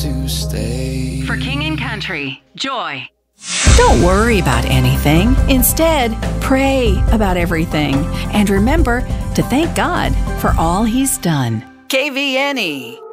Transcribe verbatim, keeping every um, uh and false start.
to stay. For King and Country, Joy. Don't worry about anything. Instead, pray about everything. And remember to thank God for all He's done. K V N E